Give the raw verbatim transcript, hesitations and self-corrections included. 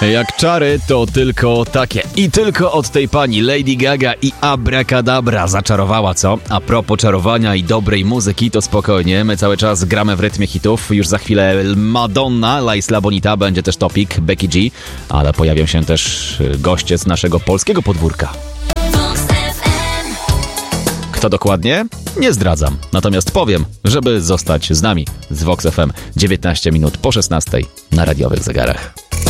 Jak czary, to tylko takie. I tylko od tej pani Lady Gaga i Abracadabra zaczarowała, co? A propos czarowania i dobrej muzyki, to spokojnie, my cały czas gramy w rytmie hitów. Już za chwilę Madonna, La Isla Bonita, będzie też topik, Becky G, ale pojawią się też goście z naszego polskiego podwórka. Kto dokładnie? Nie zdradzam. Natomiast powiem, żeby zostać z nami z Vox F M dziewiętnaście minut po szesnastej na radiowych zegarach.